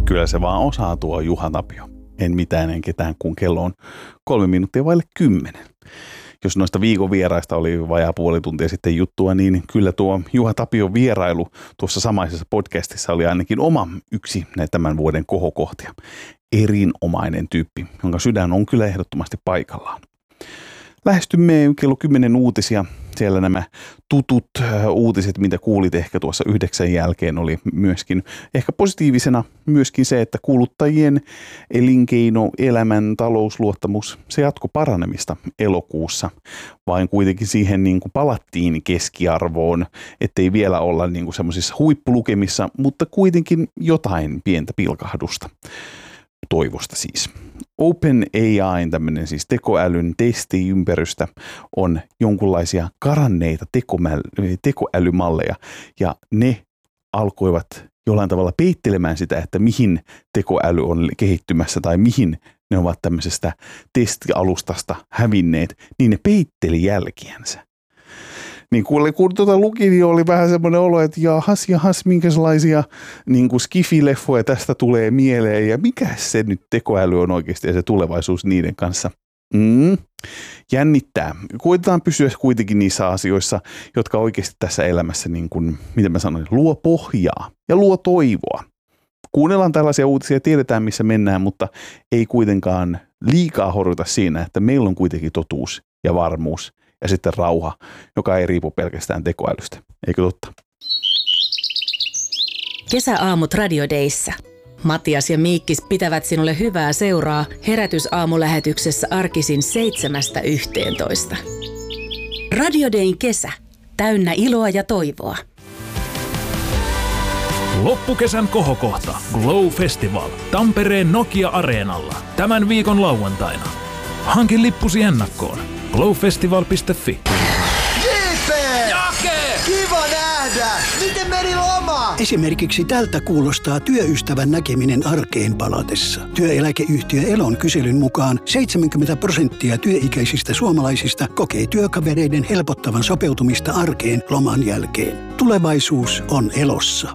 Kyllä se vaan osaa tuo Juha Tapio. En mitään en ketään, kun kello on 3 minuuttia vaille 10. Jos noista viikon vieraista oli vajaa puoli tuntia sitten juttua, niin kyllä tuo Juha Tapion vierailu tuossa samaisessa podcastissa oli ainakin oma yksi tämän vuoden kohokohtia. Erinomainen tyyppi, jonka sydän on kyllä ehdottomasti paikallaan. Lähestymme kello 10 uutisia. Siellä nämä tutut uutiset, mitä kuulit ehkä tuossa 9 jälkeen, oli myöskin ehkä positiivisena myöskin se, että kuluttajien elinkeinoelämän talousluottamus, se jatkoi paranemista elokuussa. Vain kuitenkin siihen niin kuin palattiin keskiarvoon, ettei vielä olla niin kuin semmoisissa huippulukemissa, mutta kuitenkin jotain pientä pilkahdusta. Toivosta siis. OpenAI, tämmöinen siis tekoälyn testiympäristö, on jonkunlaisia karanneita tekoälymalleja, ja ne alkoivat jollain tavalla peittelemään sitä, että mihin tekoäly on kehittymässä tai mihin ne ovat tämmöisestä testialustasta hävinneet, niin ne peitteli jälkiänsä. Niin kun luki, niin oli vähän semmoinen olo, että jahas, minkälaisia niin skifileffoja tästä tulee mieleen ja mikä se nyt tekoäly on oikeasti ja se tulevaisuus niiden kanssa. Jännittää. Koitetaan pysyä kuitenkin niissä asioissa, jotka oikeasti tässä elämässä, niin kuin, miten mä sanoin, luo pohjaa ja luo toivoa. Kuunnellaan tällaisia uutisia, tiedetään missä mennään, mutta ei kuitenkaan liikaa horjuta siinä, että meillä on kuitenkin totuus ja varmuus. Ja sitten rauha, joka ei riipu pelkästään tekoälystä. Eikö totta? Kesäaamut Radio Dayssä. Mattias ja Miikkis pitävät sinulle hyvää seuraa Herätysaamulähetyksessä arkisin 7–11. Radio Dayn kesä. Täynnä iloa ja toivoa. Loppukesän kohokohta. Glow Festival. Tampereen Nokia-areenalla. Tämän viikon lauantaina. Hankin lippusi ennakkoon. glowfestival.fi. JP! Jake! Kiva nähdä! Miten meni loma? Esimerkiksi tältä kuulostaa työystävän näkeminen arkeen palatessa. Työeläkeyhtiö Elon kyselyn mukaan 70% työikäisistä suomalaisista kokee työkavereiden helpottavan sopeutumista arkeen loman jälkeen. Tulevaisuus on Elossa.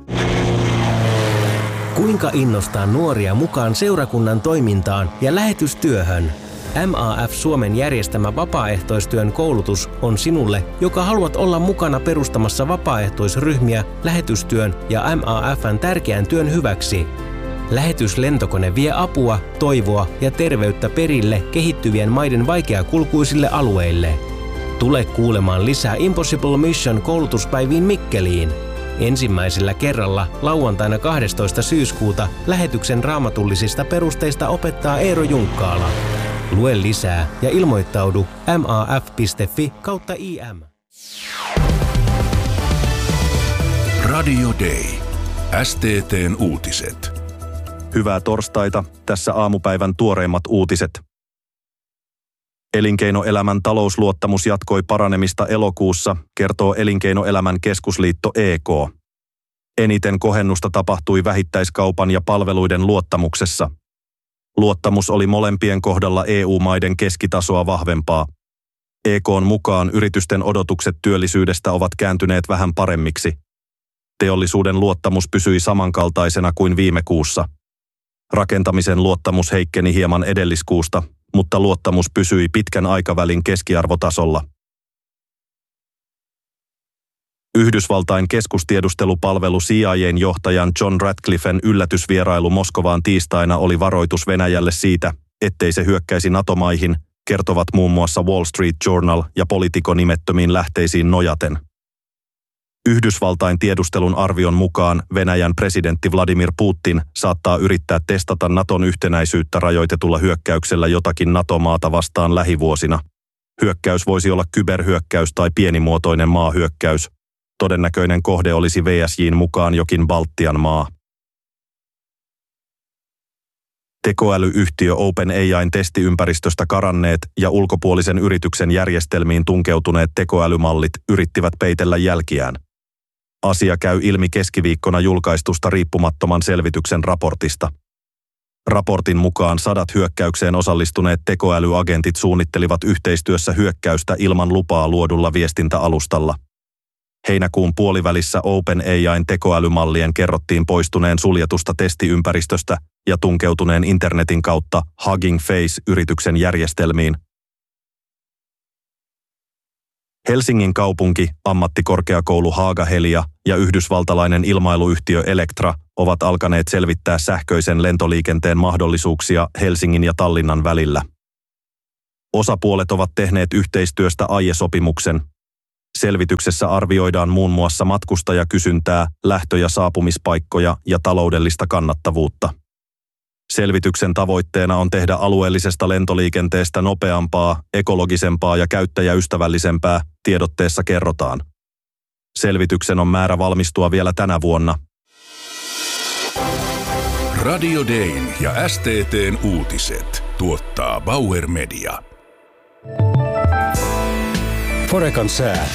Kuinka innostaa nuoria mukaan seurakunnan toimintaan ja lähetystyöhön? MAF Suomen järjestämä vapaaehtoistyön koulutus on sinulle, joka haluat olla mukana perustamassa vapaaehtoisryhmiä lähetystyön ja MAF:n tärkeän työn hyväksi. Lähetyslentokone vie apua, toivoa ja terveyttä perille kehittyvien maiden vaikeakulkuisille alueille. Tule kuulemaan lisää Impossible Mission -koulutuspäiviin Mikkeliin. Ensimmäisellä kerralla lauantaina 12. syyskuuta lähetyksen raamatullisista perusteista opettaa Eero Junkkaala. Lue lisää ja ilmoittaudu maf.fi/im. Radio Day. STT:n uutiset. Hyvää torstaita. Tässä aamupäivän tuoreimmat uutiset. Elinkeinoelämän talousluottamus jatkoi paranemista elokuussa, kertoo Elinkeinoelämän keskusliitto EK. Eniten kohennusta tapahtui vähittäiskaupan ja palveluiden luottamuksessa. Luottamus oli molempien kohdalla EU-maiden keskitasoa vahvempaa. EK:n mukaan yritysten odotukset työllisyydestä ovat kääntyneet vähän paremmiksi. Teollisuuden luottamus pysyi samankaltaisena kuin viime kuussa. Rakentamisen luottamus heikkeni hieman edelliskuusta, mutta luottamus pysyi pitkän aikavälin keskiarvotasolla. Yhdysvaltain keskustiedustelupalvelu CIA:n johtajan John Ratcliffen yllätysvierailu Moskovaan tiistaina oli varoitus Venäjälle siitä, ettei se hyökkäisi NATO-maihin, kertovat muun muassa Wall Street Journal ja Politico nimettömiin lähteisiin nojaten. Yhdysvaltain tiedustelun arvion mukaan Venäjän presidentti Vladimir Putin saattaa yrittää testata NATOn yhtenäisyyttä rajoitetulla hyökkäyksellä jotakin NATO-maata vastaan lähivuosina. Hyökkäys voisi olla kyberhyökkäys tai pienimuotoinen maahyökkäys. Todennäköinen kohde olisi VSJ:n mukaan jokin Baltian maa. Tekoälyyhtiö OpenAIn testiympäristöstä karanneet ja ulkopuolisen yrityksen järjestelmiin tunkeutuneet tekoälymallit yrittivät peitellä jälkiään. Asia käy ilmi keskiviikkona julkaistusta riippumattoman selvityksen raportista. Raportin mukaan 100 hyökkäykseen osallistuneet tekoälyagentit suunnittelivat yhteistyössä hyökkäystä ilman lupaa luodulla viestintäalustalla. Heinäkuun puolivälissä OpenAI:n tekoälymallien kerrottiin poistuneen suljetusta testiympäristöstä ja tunkeutuneen internetin kautta Hugging Face-yrityksen järjestelmiin. Helsingin kaupunki, ammattikorkeakoulu Haaga-Helia ja yhdysvaltalainen ilmailuyhtiö Electra ovat alkaneet selvittää sähköisen lentoliikenteen mahdollisuuksia Helsingin ja Tallinnan välillä. Osapuolet ovat tehneet yhteistyöstä aiesopimuksen. Selvityksessä arvioidaan muun muassa matkustajakysyntää, lähtö- ja saapumispaikkoja ja taloudellista kannattavuutta. Selvityksen tavoitteena on tehdä alueellisesta lentoliikenteestä nopeampaa, ekologisempaa ja käyttäjäystävällisempää, tiedotteessa kerrotaan. Selvityksen on määrä valmistua vielä tänä vuonna. Radio Dayn ja STT:n uutiset tuottaa Bauer Media. Forecan sää.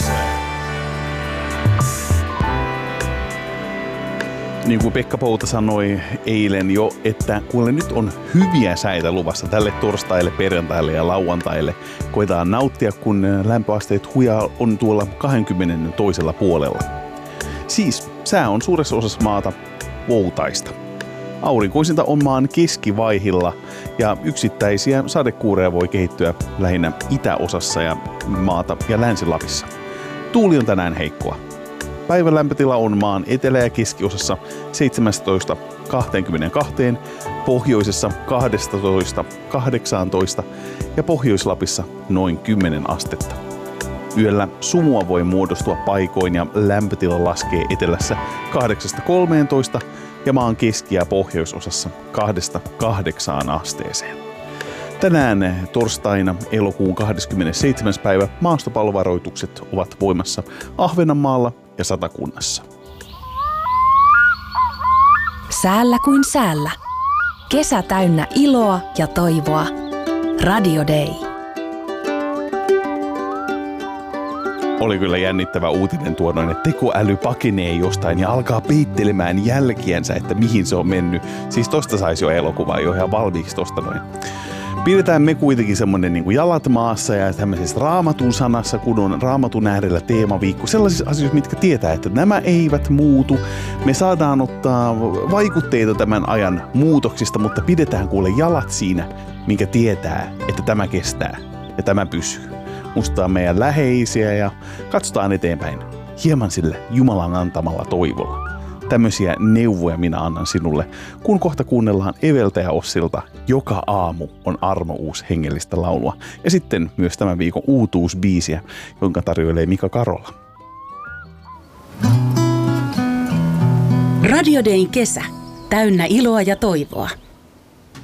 Niin kuin Pekka Pouta sanoi eilen jo, että kuule nyt on hyviä säitä luvassa tälle torstaille, perjantaille ja lauantaille. Koetaan nauttia, kun lämpöasteet hujaa on tuolla 20 toisella puolella. Siis sää on suuressa osassa maata poutaista. Aurinkoisinta on maan keskivaihilla ja yksittäisiä sadekuureja voi kehittyä lähinnä itäosassa ja maata ja Länsi-Lapissa. Tuuli on tänään heikkoa. Päivän lämpötila on maan etelä- ja keskiosassa 17-22, pohjoisessa 12-18 ja Pohjois-Lapissa noin 10 astetta. Yöllä sumua voi muodostua paikoin ja lämpötila laskee etelässä 8-13 ja maan keski- ja pohjoisosassa 2-8 asteeseen. Tänään torstaina elokuun 27. päivä maastopallovaroitukset ovat voimassa Ahvenanmaalla ja Satakunnassa. Säällä kuin säällä. Kesä täynnä iloa ja toivoa. Radio Day. Oli kyllä jännittävä uutinen tuo noin, että tekoäly pakenee jostain ja alkaa peittelemään jälkiänsä, että mihin se on mennyt. Siis tosta saisi jo elokuvaa jo ihan valmiiksi tosta noin. Pidetään me kuitenkin semmonen niin kuin jalat maassa ja tämmöisessä raamatun sanassa, kun on raamatun äärellä teemaviikko. Sellaisissa asioissa, mitkä tietää, että nämä eivät muutu. Me saadaan ottaa vaikutteita tämän ajan muutoksista, mutta pidetään kuule jalat siinä, minkä tietää, että tämä kestää ja tämä pysyy. Muistetaan meidän läheisiä ja katsotaan eteenpäin hieman sillä Jumalan antamalla toivolla. Tämmöisiä neuvoja minä annan sinulle, kun kohta kuunnellaan Eveltä ja Ossilta Joka aamu on armouus hengellistä laulua. Ja sitten myös tämän viikon uutuusbiisiä, jonka tarjoilee Mika Karola. Radio Dayn kesä. Täynnä iloa ja toivoa.